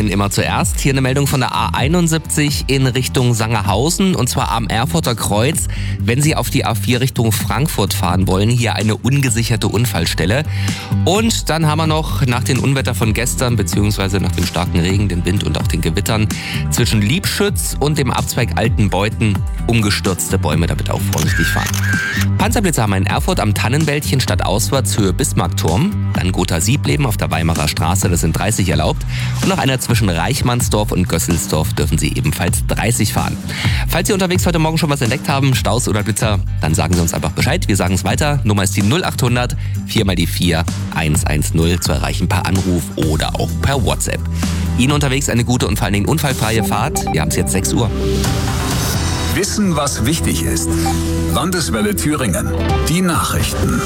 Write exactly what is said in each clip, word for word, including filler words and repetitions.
Ihnen immer zuerst. Hier eine Meldung von der A einundsiebzig in Richtung Sangerhausen und zwar am Erfurter Kreuz. Wenn Sie auf die A vier Richtung Frankfurt fahren wollen, hier eine ungesicherte Unfallstelle. Und dann haben wir noch nach den Unwetter von gestern, beziehungsweise nach dem starken Regen, den Wind und auch den Gewittern, zwischen Liebschütz und dem Abzweig Altenbeuten umgestürzte Bäume, damit auch vorsichtig fahren. Panzerblitze haben wir in Erfurt am Tannenwäldchen stadtauswärts Höhe Bismarckturm. Dann Gotha-Siebleben auf der Weimarer Straße, das sind dreißig erlaubt. Und noch einer zwischen Reichmannsdorf und Gösselsdorf dürfen Sie ebenfalls dreißig fahren. Falls Sie unterwegs heute Morgen schon was entdeckt haben, Staus oder Blitzer, dann sagen Sie uns einfach Bescheid. Wir sagen es weiter. Nummer ist die null achthundert vier mal die vier eins eins null zu erreichen per Anruf oder auch per WhatsApp. Ihnen unterwegs eine gute und vor allen Dingen unfallfreie Fahrt. Wir haben es jetzt sechs Uhr. Wissen, was wichtig ist. Landeswelle Thüringen. Die Nachrichten.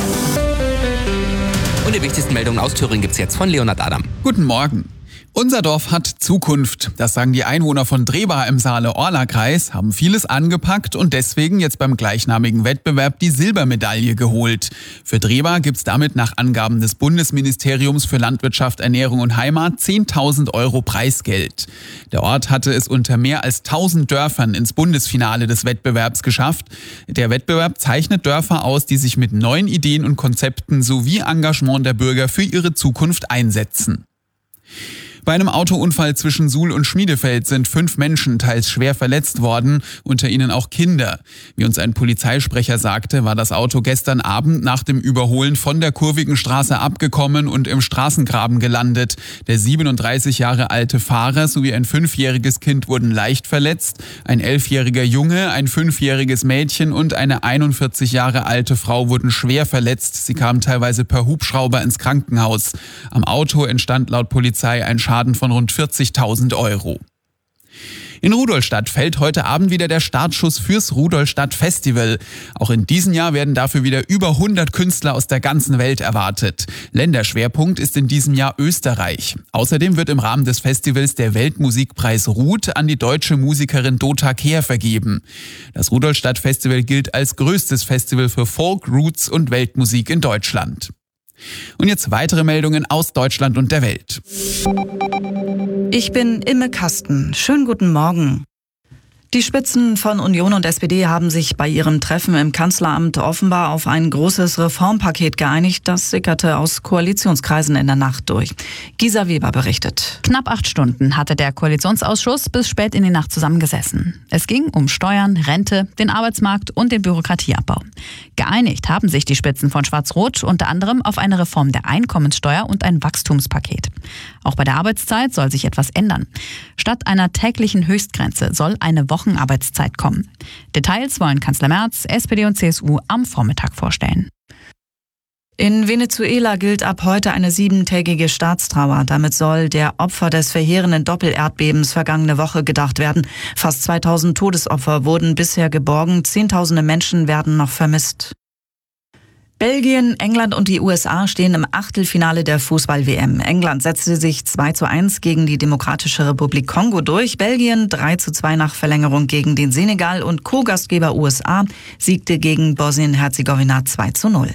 Und die wichtigsten Meldungen aus Thüringen gibt's jetzt von Leonhard Adam. Guten Morgen. Unser Dorf hat Zukunft. Das sagen die Einwohner von Drehbar im Saale-Orla-Kreis, haben vieles angepackt und deswegen jetzt beim gleichnamigen Wettbewerb die Silbermedaille geholt. Für Drehbar gibt's damit nach Angaben des Bundesministeriums für Landwirtschaft, Ernährung und Heimat zehntausend Euro Preisgeld. Der Ort hatte es unter mehr als tausend Dörfern ins Bundesfinale des Wettbewerbs geschafft. Der Wettbewerb zeichnet Dörfer aus, die sich mit neuen Ideen und Konzepten sowie Engagement der Bürger für ihre Zukunft einsetzen. Bei einem Autounfall zwischen Suhl und Schmiedefeld sind fünf Menschen teils schwer verletzt worden, unter ihnen auch Kinder. Wie uns ein Polizeisprecher sagte, war das Auto gestern Abend nach dem Überholen von der kurvigen Straße abgekommen und im Straßengraben gelandet. Der siebenunddreißig Jahre alte Fahrer sowie ein fünfjähriges Kind wurden leicht verletzt. Ein elfjähriger Junge, ein fünfjähriges Mädchen und eine einundvierzig Jahre alte Frau wurden schwer verletzt. Sie kamen teilweise per Hubschrauber ins Krankenhaus. Am Auto entstand laut Polizei ein Schaden von rund vierzigtausend Euro. In Rudolstadt fällt heute Abend wieder der Startschuss fürs Rudolstadt Festival. Auch in diesem Jahr werden dafür wieder über hundert Künstler aus der ganzen Welt erwartet. Länderschwerpunkt ist in diesem Jahr Österreich. Außerdem wird im Rahmen des Festivals der Weltmusikpreis Ruth an die deutsche Musikerin Dota Kehr vergeben. Das Rudolstadt Festival gilt als größtes Festival für Folk, Roots und Weltmusik in Deutschland. Und jetzt weitere Meldungen aus Deutschland und der Welt. Ich bin Imme Kasten. Schönen guten Morgen. Die Spitzen von Union und S P D haben sich bei ihrem Treffen im Kanzleramt offenbar auf ein großes Reformpaket geeinigt. Das sickerte aus Koalitionskreisen in der Nacht durch. Gisa Weber berichtet. Knapp acht Stunden hatte der Koalitionsausschuss bis spät in die Nacht zusammengesessen. Es ging um Steuern, Rente, den Arbeitsmarkt und den Bürokratieabbau. Geeinigt haben sich die Spitzen von Schwarz-Rot unter anderem auf eine Reform der Einkommenssteuer und ein Wachstumspaket. Auch bei der Arbeitszeit soll sich etwas ändern. Statt einer täglichen Höchstgrenze soll eine Wochenarbeitszeit kommen. Details wollen Kanzler Merz, S P D und C S U am Vormittag vorstellen. In Venezuela gilt ab heute eine siebentägige Staatstrauer. Damit soll der Opfer des verheerenden Doppelerdbebens vergangene Woche gedacht werden. Fast zweitausend Todesopfer wurden bisher geborgen. Zehntausende Menschen werden noch vermisst. Belgien, England und die U S A stehen im Achtelfinale der Fußball-W M. England setzte sich zwei zu eins gegen die Demokratische Republik Kongo durch. Belgien drei zu zwei nach Verlängerung gegen den Senegal und Co-Gastgeber U S A siegte gegen Bosnien-Herzegowina zwei zu null.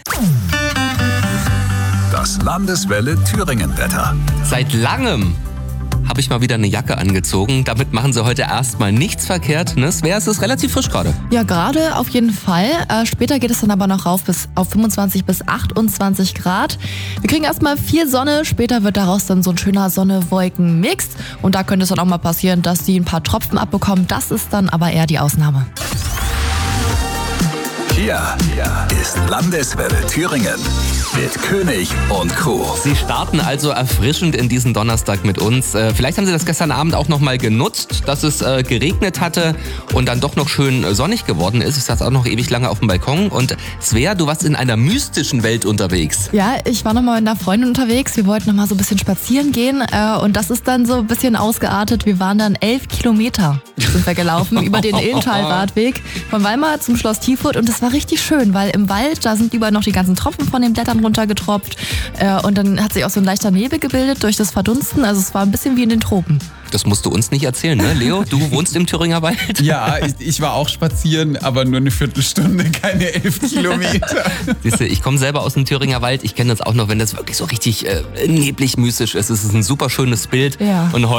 Das Landeswelle Thüringen-Wetter. Seit langem habe ich mal wieder eine Jacke angezogen. Damit machen Sie heute erstmal nichts verkehrt. Ne? Svea, es ist relativ frisch gerade. Ja, gerade auf jeden Fall. Äh, später geht es dann aber noch rauf bis auf fünfundzwanzig bis achtundzwanzig Grad. Wir kriegen erstmal viel Sonne. Später wird daraus dann so ein schöner Sonne-Wolken-Mix. Und da könnte es dann auch mal passieren, dass die ein paar Tropfen abbekommen. Das ist dann aber eher die Ausnahme. Hier ist Landeswelle Thüringen mit König und Crew. Sie starten also erfrischend in diesen Donnerstag mit uns. Äh, vielleicht haben Sie das gestern Abend auch noch mal genutzt, dass es äh, geregnet hatte und dann doch noch schön äh, sonnig geworden ist. Ich saß auch noch ewig lange auf dem Balkon. Und Svea, du warst in einer mystischen Welt unterwegs. Ja, ich war noch mal mit einer Freundin unterwegs. Wir wollten noch mal so ein bisschen spazieren gehen. Äh, und das ist dann so ein bisschen ausgeartet. Wir waren dann elf Kilometer sind wir gelaufen über den Illental-Radweg von Weimar zum Schloss Tiefurt. Und das war richtig schön, weil im Wald, da sind überall noch die ganzen Tropfen von den Blättern runtergetropft. Äh, und dann hat sich auch so ein leichter Nebel gebildet durch das Verdunsten. Also es war ein bisschen wie in den Tropen. Das musst du uns nicht erzählen, ne? Leo, du wohnst im Thüringer Wald? Ja, ich, ich war auch spazieren, aber nur eine Viertelstunde, keine elf Kilometer. Siehst du, ich komme selber aus dem Thüringer Wald. Ich kenne das auch noch, wenn das wirklich so richtig äh, neblig mystisch ist. Es ist ein super schönes Bild. Ja. Und